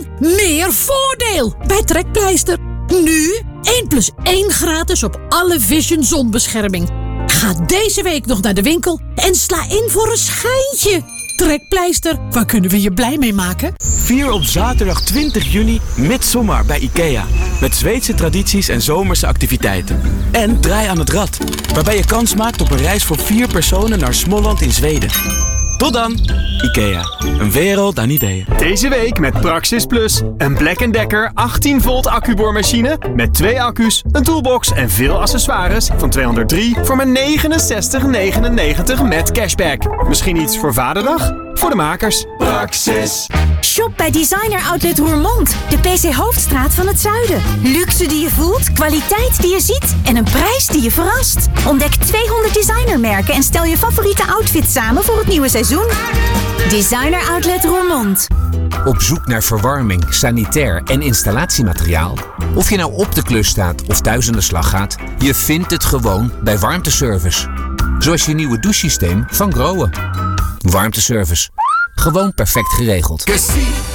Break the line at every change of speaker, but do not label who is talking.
zon, meer voordeel bij Trekpleister. Nu 1+1 gratis op alle Vision zonbescherming. Ga deze week nog naar de winkel en sla in voor een schijntje. Trekpleister, waar kunnen we je blij mee maken?
Vier op zaterdag 20 juni Midsommar bij IKEA. Met Zweedse tradities en zomerse activiteiten. En Draai aan het Rad, waarbij je kans maakt op een reis voor 4 personen naar Småland in Zweden. Tot dan, IKEA. Een wereld aan ideeën.
Deze week met Praxis Plus. Een Black & Decker 18 volt accuboormachine met 2 accu's, een toolbox en veel accessoires van 203 voor maar €69,99 met cashback. Misschien iets voor Vaderdag? Voor de makers. Praxis.
Shop bij Designer Outlet Roermond. De PC Hoofdstraat van het Zuiden. Luxe die je voelt, kwaliteit die je ziet en een prijs die je verrast. Ontdek 200 designermerken en stel je favoriete outfit samen voor het nieuwe seizoen. Designer Outlet Roermond.
Op zoek naar verwarming, sanitair en installatiemateriaal? Of je nou op de klus staat of thuis aan de slag gaat, je vindt het gewoon bij Warmteservice. Zoals je nieuwe douchesysteem van Grohe. Warmteservice. Gewoon perfect geregeld.